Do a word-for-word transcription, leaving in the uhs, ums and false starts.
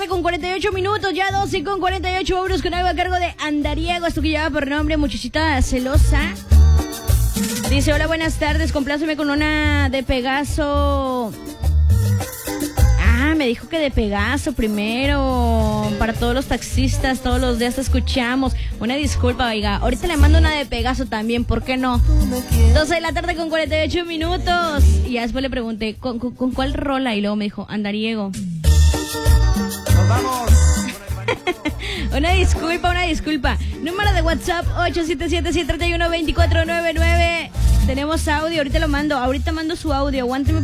tarde con cuarenta y ocho minutos, ya doce con cuarenta y ocho euros con algo a cargo de Andariego, esto que lleva por nombre Muchachita Celosa. Dice, hola, buenas tardes, compláceme con una de Pegaso. Ah, me dijo que de Pegaso primero, para todos los taxistas, todos los días te escuchamos. Una disculpa, oiga, ahorita le mando una de Pegaso también, ¿por qué no? doce de la tarde con cuarenta y ocho minutos. Y ya después le pregunté, ¿con, con, con cuál rola? Y luego me dijo, Andariego. Nos vamos. Una disculpa, una disculpa. Número de WhatsApp ocho siete siete, siete tres uno, dos cuatro nueve nueve. Tenemos audio, ahorita lo mando, ahorita mando su audio, aguánteme.